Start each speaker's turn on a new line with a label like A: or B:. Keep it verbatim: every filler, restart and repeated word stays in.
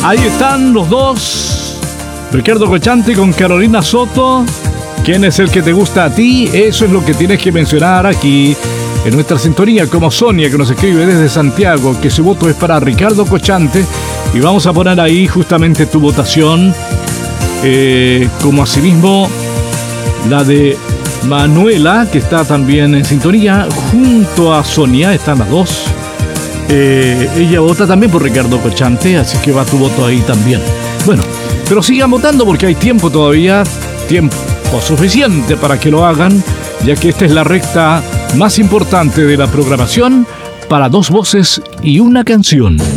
A: Ahí están los dos. Ricardo Cochante con Carolina Soto. ¿Quién es el que te gusta a ti? Eso es lo que tienes que mencionar aquí en nuestra sintonía, como Sonia, que nos escribe desde Santiago, que su voto es para Ricardo Cochante. Y vamos a poner ahí justamente tu votación, eh, como asimismo la de Manuela, que está también en sintonía, junto a Sonia, están las dos. Eh, ella vota también por Ricardo Cochante, así que va tu voto ahí también. Bueno, pero sigan votando porque hay tiempo todavía, tiempo suficiente para que lo hagan, ya que esta es la recta más importante de la programación para dos voces y una canción.